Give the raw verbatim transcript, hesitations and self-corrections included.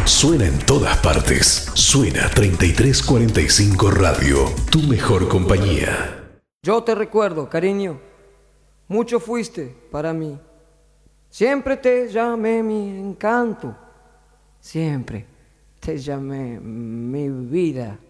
Suena en todas partes. Suena treinta y tres cuarenta y cinco Radio, tu mejor compañía. Yo te recuerdo, cariño, mucho fuiste para mí. Siempre te llamé mi encanto, siempre te llamé mi vida.